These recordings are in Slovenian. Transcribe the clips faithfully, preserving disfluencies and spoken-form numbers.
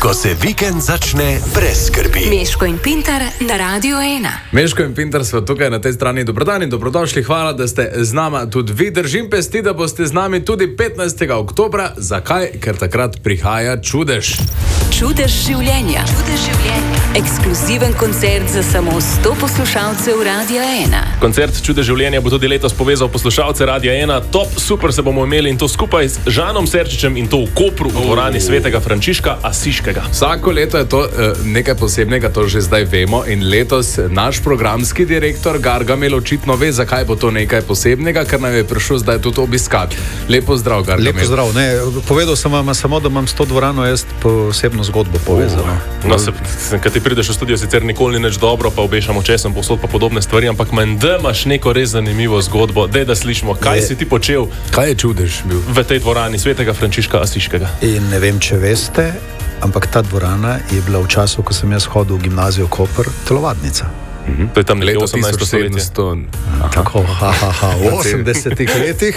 ko se vikend začne brez skrbi. Meško in Pintar na Radiu ena. Meško in Pintar smo tukaj na tej strani. Dobrodan in dobrodošli. Hvala, da ste z nama tudi vi. Držim pesti, da boste z nami tudi petnajstega oktobra. Zakaj? Ker takrat prihaja čudež. Čudež življenja. Čudež življenja. Ekskluziven koncert za samo sto poslušalcev Radia ena. Koncert Čudež življenja bo tudi letos povezal poslušalce Radia ena. Top, super se bomo imeli in to skupaj z Žanom Serčičem in to v Kopru v dvorani Svetega Frančiška Asiškega. Vsako leto je to uh, nekaj posebnega, to že zdaj vemo, in letos naš programski direktor Gargamel očitno ve, zakaj bo to nekaj posebnega, ker nam je prišel zdaj tudi obiskat. Lepo zdrav, Gargamel. Lepo zdrav. Ne, povedal sem vam samo, da imam s to dvorano jaz posebno zgodbo povezano. No, se, kad ti prideš v studio, sicer nikoli ni nič dobro, pa obešamo česen, posod pa podobne stvari, ampak menda imaš neko res zanimivo zgodbo. Dej, da slišimo, kaj je, si ti počel. Kaj je čudež bil? V tej dvorani Svetega Frančiška Asiškega. In ne vem, če veste, ampak ta dvorana je bila v času, ko sem jaz hodil v gimnazijo Koper, telovadnica. Mm-hmm. To je tam leto osemnajsto stoletje. Tako, ha, ha, ha, v osemdesetih letih.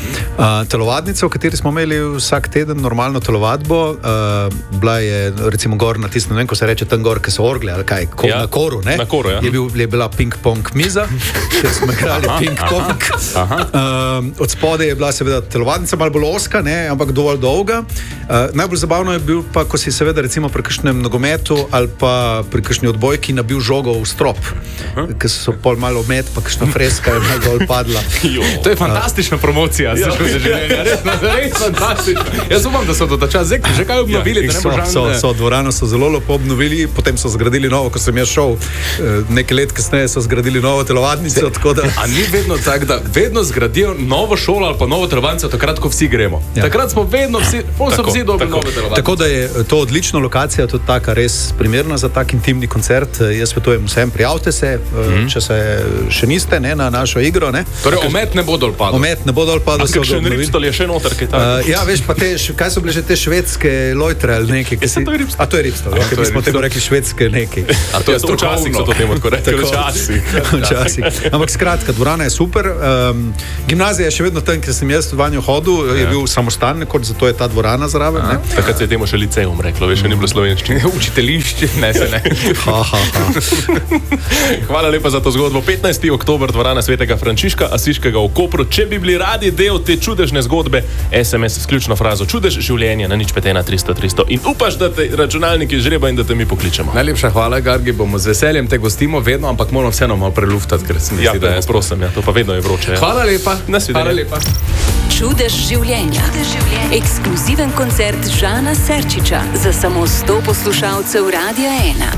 Uh, telovadnica, v kateri smo imeli vsak teden normalno telovadbo, uh, bila je recimo gor na tistem, ne vem, ko se reče tam gor, ki so orgle, ali kaj, ko, ja, na koru, ne? Na koru, ja. Je, bil, je bila ping-pong miza, kjer smo igrali ping-pong. Uh, od spode je bila seveda telovadnica, malo bolj oska, ne, ampak dovolj dolga. Uh, najbolj zabavno je bil pa, ko si seveda recimo pri kakšnem nogometu ali pa pri kakšni odbojki nabil žogo v strop. Ker so pol malo omet, pa kakšna freska je malo dol padla. To je fantastična promocija, ja. Za življenje. Res, res fantastično. Jaz upam, da so do ta čas že kaj obnovili. Ja, so, so, so, dvorano so zelo lepo obnovili, potem so zgradili novo, ko sem jaz šel, nekaj let kasneje so zgradili novo telovadnico. Da... A ni vedno tako, da vedno zgradijo novo šolo ali pa novo telovadnico, takrat, ko vsi gremo. Ja. Takrat smo vedno vsi, pol so vsi dobili nove telovadnice. Tako da je to odlična lokacija, tudi taka res primerna za tak intimni koncert. Jaz svetujem vsem, prijavite se, mm-hmm. če se še niste, ne, na našo igro. Ne. Torej, omet ne bo dol padel. Omet ne bo dol padel. A kakšen ripstol je še noter, kaj tako? Uh, ja, veš, pa te, kaj so bile že te švedske lojtre ali nekaj? Si... To je ripstol. A to je ripstol, ja, mi smo temu rekli švedske nekaj. A to je včasih, so to temu tako rekli. Včasih. Ampak skratka, dvorana je super. Um, gimnazija je še vedno tam, kjer sem jaz vanjo hodil, ja. Je bil samostan, kot zato je ta dvorana zraven. Ne. Takrat se je temu še liceum reklo, veš, še ni bilo slovenščine. Učiteljišče, ne se ne. Ha, ha, ha. Hvala lepa za to zgodbo. petnajstega oktober, dvorana Svetega Frančiška Asiškega v Kopru. Če bi bili radi del te čudežne zgodbe, es em es s ključno frazo Čudež življenja na nič pet ena tristo tristo in upaš, da te računalniki žreba in da te mi pokličemo. Najlepša hvala, Gargi, bomo z veseljem te gostimo vedno, ampak moramo vseeno malo preluftati, ker se mi ja, zdi, da je prosim, ja, to pa vedno je vroče. Ja. Hvala lepa. Hvala lepa. Čudež življenja. Ekskluziven koncert Žana Serčiča za samo sto poslušalcev Radia ena.